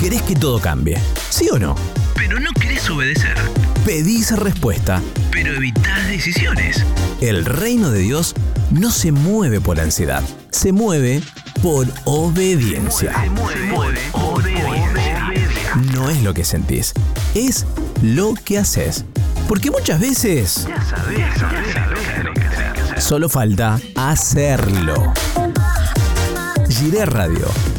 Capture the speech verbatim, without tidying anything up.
Querés que todo cambie, ¿sí o no? Pero no querés obedecer. Pedís respuesta, Pero evitás decisiones. El reino de Dios no se mueve por ansiedad, se mueve por obediencia. Se mueve, se mueve, obediencia. No es lo que sentís, es lo que haces. Porque muchas veces Ya sabés, ya sabés, sabés lo que tenés que hacer. solo falta hacerlo. Giré Radio.